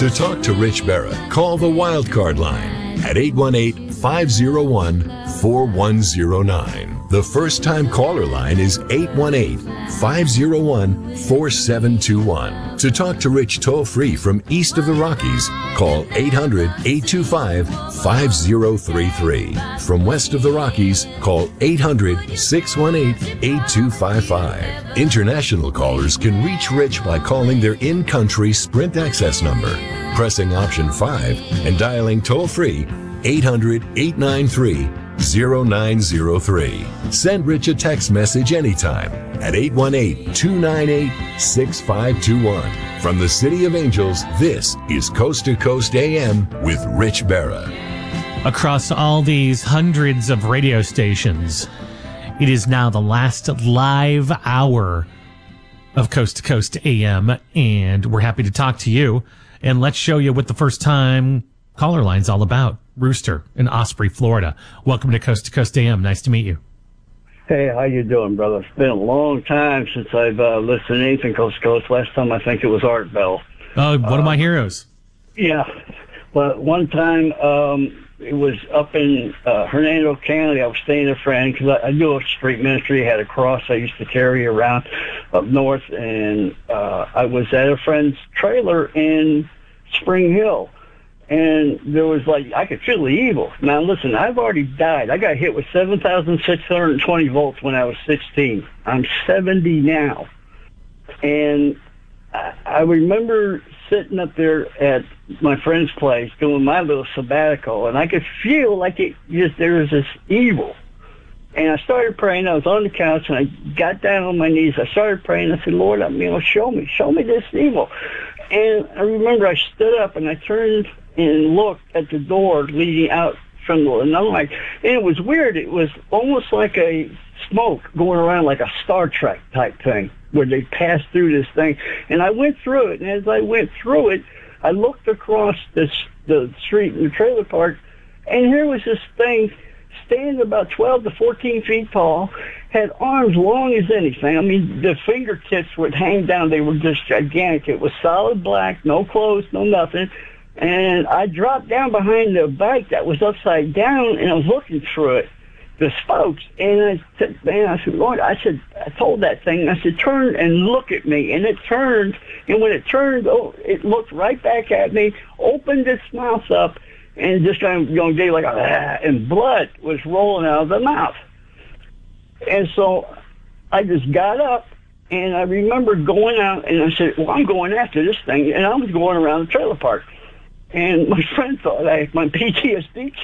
To talk to Rich Berra, call the Wildcard line at 818-501-4109. The first-time caller line is 818-501-4721. To talk to Rich toll-free from east of the Rockies, call 800-825-5033. From west of the Rockies, call 800-618-8255. International callers can reach Rich by calling their in-country Sprint access number, pressing option 5, and dialing toll-free 800-893-0903. Send Rich a text message anytime at 818-298-6521. From the City of Angels, this is Coast to Coast AM with Rich Berra. Across all these hundreds of radio stations, it is now the last live hour of Coast to Coast AM, and we're happy to talk to you. And let's show you what the first time caller line's all about. Rooster in Osprey, Florida. Welcome to Coast AM. Nice to meet you. Hey, how you doing, brother? It's been a long time since I've listened to anything Coast to Coast. Last time I think it was Art Bell. One of my heroes. Yeah, but one time it was up in Hernando County. I was staying with a friend because I do a street ministry. I had a cross I used to carry around up north, and I was at a friend's trailer in Spring Hill. And there was I could feel the evil. Now, listen, I've already died. I got hit with 7,620 volts when I was 16. I'm 70 now. And I remember sitting up there at my friend's place doing my little sabbatical, and I could feel like there was this evil. And I started praying. I was on the couch, and I got down on my knees. I started praying. I said, Lord, show me this evil. And I remember I stood up, and I turned and looked at the door leading out from the night. And it was weird. It was almost like a smoke going around like a Star Trek type thing where they passed through this thing. And I went through it. And as I went through it, I looked across the street in the trailer park, and here was this thing standing about 12 to 14 feet tall, had arms long as anything. I mean, the fingertips would hang down. They were just gigantic. It was solid black, no clothes, no nothing. And I dropped down behind the bike that was upside down, and I was looking through it, the spokes. And I said, Lord, I told that thing, I said, turn and look at me. And it turned, and when it turned, it looked right back at me, opened its mouth up, and just kind of gave like and blood was rolling out of the mouth. And so I just got up, and I remember going out, and I said, well, I'm going after this thing. And I was going around the trailer park. And my friend thought my PTSD